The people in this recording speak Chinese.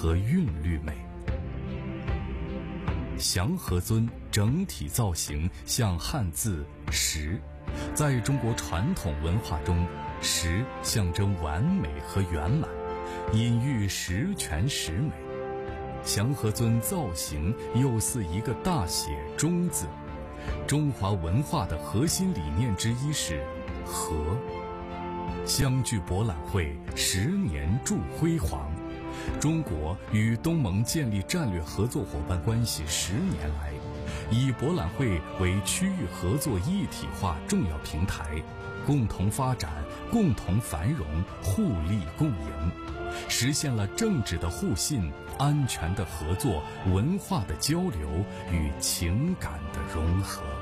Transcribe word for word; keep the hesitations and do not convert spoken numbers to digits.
和韵律美。祥和尊整体造型像汉字石，在中国传统文化中，石象征完美和圆满，隐喻十全十美。祥和尊造型又似一个大写中字。中华文化的核心理念之一是和。相聚博览会十年铸辉煌，中国与东盟建立战略合作伙伴关系十年来，以博览会为区域合作一体化重要平台，共同发展、共同繁荣、互利共赢，实现了政治的互信、安全的合作、文化的交流与情感的融合。